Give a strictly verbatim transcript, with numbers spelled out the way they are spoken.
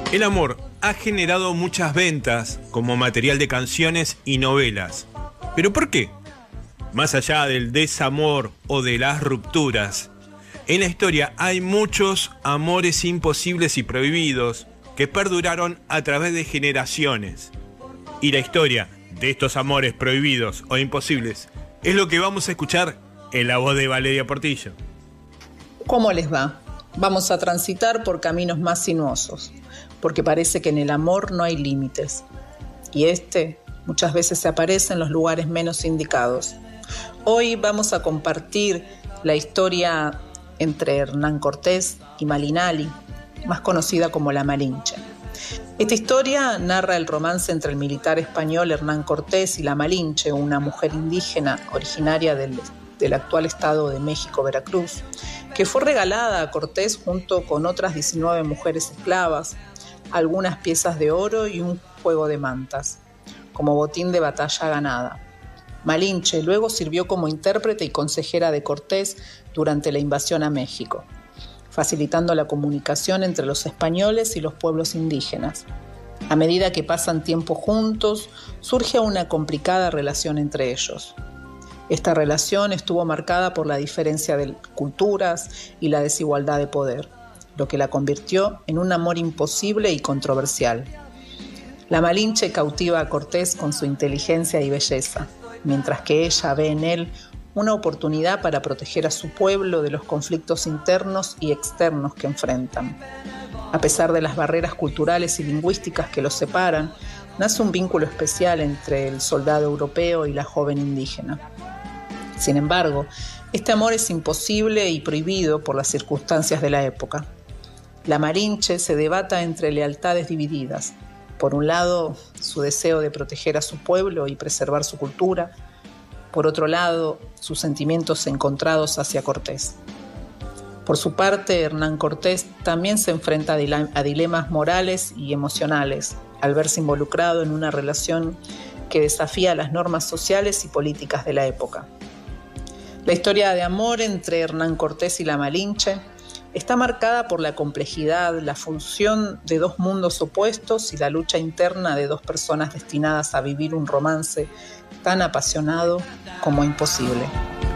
El amor ha generado muchas ventas como material de canciones y novelas. ¿Pero por qué? Más allá del desamor o de las rupturas, en la historia hay muchos amores imposibles y prohibidos que perduraron a través de generaciones. Y la historia de estos amores prohibidos o imposibles es lo que vamos a escuchar en la voz de Valeria Portillo. ¿Cómo les va? Vamos a transitar por caminos más sinuosos, porque parece que en el amor no hay límites. Y este muchas veces se aparece en los lugares menos indicados. Hoy vamos a compartir la historia entre Hernán Cortés y Malinali, más conocida como la Malinche. Esta historia narra el romance entre el militar español Hernán Cortés y la Malinche, una mujer indígena originaria del, del actual estado de México, Veracruz, que fue regalada a Cortés junto con otras diecinueve mujeres esclavas, algunas piezas de oro y un juego de mantas, como botín de batalla ganada. Malinche luego sirvió como intérprete y consejera de Cortés durante la invasión a México, facilitando la comunicación entre los españoles y los pueblos indígenas. A medida que pasan tiempo juntos, surge una complicada relación entre ellos. Esta relación estuvo marcada por la diferencia de culturas y la desigualdad de poder, lo que la convirtió en un amor imposible y controversial. La Malinche cautiva a Cortés con su inteligencia y belleza, mientras que ella ve en él una oportunidad para proteger a su pueblo de los conflictos internos y externos que enfrentan. A pesar de las barreras culturales y lingüísticas que los separan, nace un vínculo especial entre el soldado europeo y la joven indígena. Sin embargo, este amor es imposible y prohibido por las circunstancias de la época. La Malinche se debata entre lealtades divididas. Por un lado, su deseo de proteger a su pueblo y preservar su cultura. Por otro lado, sus sentimientos encontrados hacia Cortés. Por su parte, Hernán Cortés también se enfrenta a dilemas morales y emocionales al verse involucrado en una relación que desafía las normas sociales y políticas de la época. La historia de amor entre Hernán Cortés y la Malinche está marcada por la complejidad, la fusión de dos mundos opuestos y la lucha interna de dos personas destinadas a vivir un romance tan apasionado como imposible.